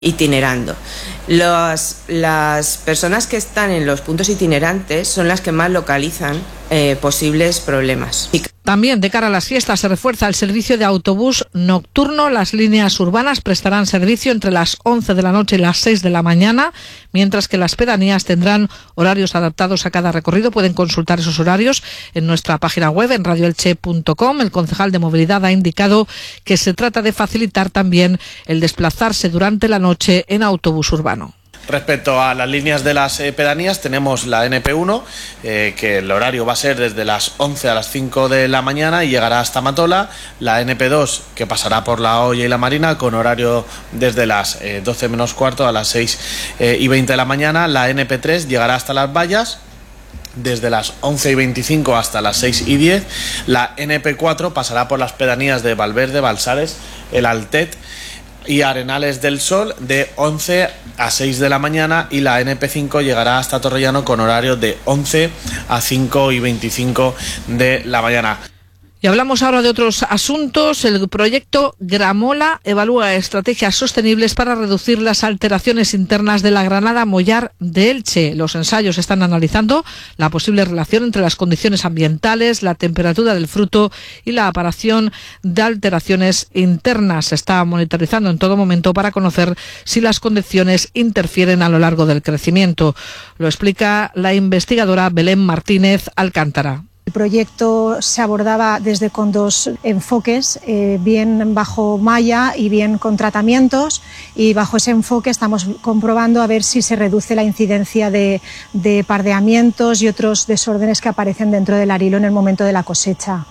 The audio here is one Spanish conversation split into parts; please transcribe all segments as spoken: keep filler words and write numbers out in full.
itinerando. Los, las personas que están en los puntos itinerantes son las que más localizan eh, posibles problemas. También de cara a las fiestas se refuerza el servicio de autobús nocturno. Las líneas urbanas prestarán servicio entre las once de la noche y las seis de la mañana, mientras que las pedanías tendrán horarios adaptados a cada recorrido. Pueden consultar esos horarios en nuestra página web, en radio elche punto com. El concejal de Movilidad ha indicado que se trata de facilitar también el desplazarse durante la noche en autobús urbano. Respecto a las líneas de las eh, pedanías, tenemos la ene pe uno, eh, que el horario va a ser desde las once a las cinco de la mañana y llegará hasta Matola. La ene pe dos, que pasará por La Hoya y La Marina, con horario desde las eh, doce menos cuarto a las seis eh, y veinte de la mañana. La ene pe tres llegará hasta Las Vallas, desde las once y veinticinco hasta las seis y diez. La ene pe cuatro pasará por las pedanías de Valverde, Balsares, El Altet y Arenales del Sol de once a seis de la mañana, y la ene pe cinco llegará hasta Torrellano con horario de once a cinco y veinticinco de la mañana. Y hablamos ahora de otros asuntos. El proyecto Gramola evalúa estrategias sostenibles para reducir las alteraciones internas de la Granada Mollar de Elche. Los ensayos están analizando la posible relación entre las condiciones ambientales, la temperatura del fruto y la aparición de alteraciones internas. Se está monitorizando en todo momento para conocer si las condiciones interfieren a lo largo del crecimiento. Lo explica la investigadora Belén Martínez Alcántara. El proyecto se abordaba desde con dos enfoques, eh, bien bajo malla y bien con tratamientos, y bajo ese enfoque estamos comprobando a ver si se reduce la incidencia de, de pardeamientos y otros desórdenes que aparecen dentro del arilo en el momento de la cosecha.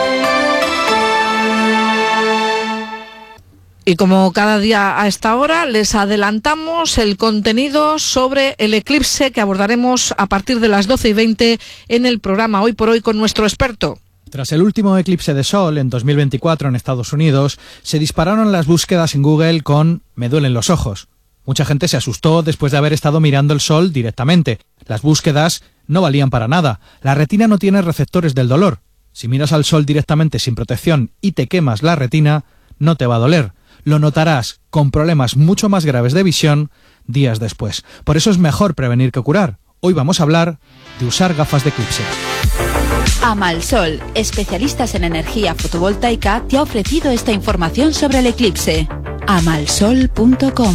Y como cada día a esta hora, les adelantamos el contenido sobre el eclipse que abordaremos a partir de las doce y veinte en el programa Hoy por Hoy con nuestro experto. Tras el último eclipse de sol en dos mil veinticuatro en Estados Unidos, se dispararon las búsquedas en Google con "me duelen los ojos". Mucha gente se asustó después de haber estado mirando el sol directamente. Las búsquedas no valían para nada. La retina no tiene receptores del dolor. Si miras al sol directamente sin protección y te quemas la retina, no te va a doler. Lo notarás con problemas mucho más graves de visión días después. Por eso es mejor prevenir que curar. Hoy vamos a hablar de usar gafas de eclipse. Amalsol, especialistas en energía fotovoltaica, te ha ofrecido esta información sobre el eclipse. amalsol punto com.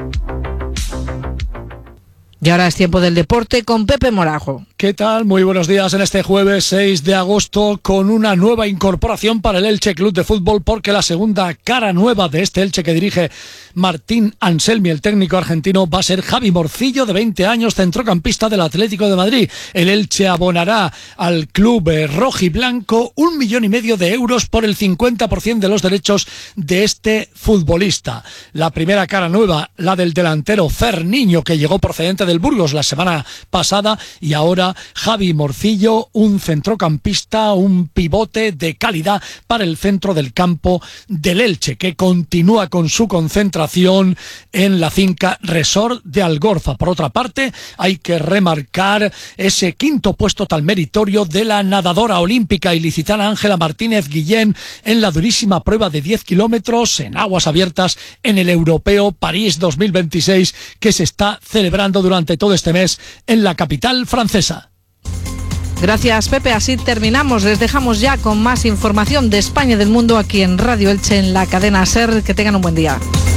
Y ahora es tiempo del deporte con Pepe Morajo. ¿Qué tal? Muy buenos días en este jueves seis de agosto con una nueva incorporación para el Elche Club de Fútbol, porque la segunda cara nueva de este Elche que dirige Martín Anselmi, el técnico argentino, va a ser Javi Morcillo, de veinte años, centrocampista del Atlético de Madrid. El Elche abonará al club rojiblanco un millón y medio de euros por el cincuenta por ciento de los derechos de este futbolista. La primera cara nueva, la del delantero Ferniño, que llegó procedente del Burgos la semana pasada, y ahora Javi Morcillo, un centrocampista, un pivote de calidad para el centro del campo del Elche, que continúa con su concentración en la finca Resort de Algorza. Por otra parte, hay que remarcar ese quinto puesto tan meritorio de la nadadora olímpica ilicitana Ángela Martínez Guillén en la durísima prueba de diez kilómetros en aguas abiertas en el Europeo París dos mil veintiséis, que se está celebrando durante todo este mes en la capital francesa. Gracias, Pepe. Así terminamos. Les dejamos ya con más información de España y del mundo aquí en Radio Elche, en la cadena SER. Que tengan un buen día.